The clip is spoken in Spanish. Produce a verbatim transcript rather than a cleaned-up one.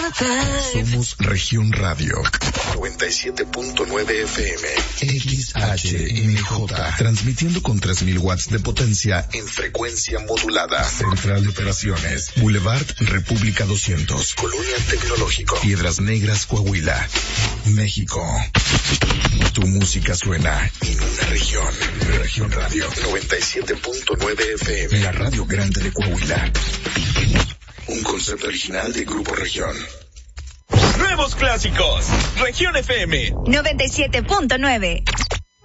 Somos Región Radio noventa y siete punto nueve F M X H M J, transmitiendo con tres mil watts de potencia en frecuencia modulada. Central de Operaciones, Boulevard República doscientos, Colonia Tecnológico, Piedras Negras, Coahuila, México. Tu música suena en una región. Región Radio noventa y siete punto nueve F M, la radio grande de Coahuila. Un concepto original de Grupo Región. Nuevos clásicos. Región F M noventa y siete punto nueve.